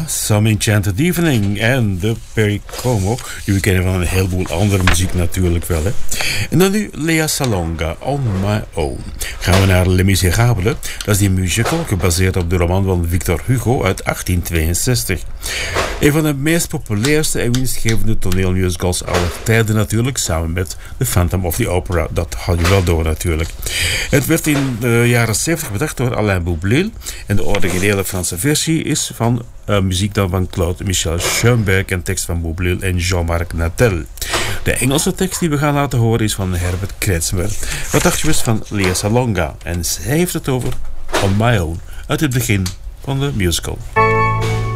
Some Enchanted Evening en de Perry Como, die we kennen van een heleboel andere muziek natuurlijk wel. Hè. En dan nu Lea Salonga, On My Own. Gaan we naar Les Miserables. Dat is die musical gebaseerd op de roman van Victor Hugo uit 1862. Een van de meest populairste en winstgevende toneelmusicals aller tijden natuurlijk, samen met The Phantom of the Opera. Dat had je wel door natuurlijk. Het werd in de jaren 70 bedacht door Alain Boublil en de originele Franse versie is van muziek dan van Claude Michel Schoenberg en tekst van Boublil en Jean-Marc Natel. De Engelse tekst die we gaan laten horen is van Herbert Kretschmer. Wat dacht je eens van Lea Salonga? En zij heeft het over On My Own uit het begin van de musical.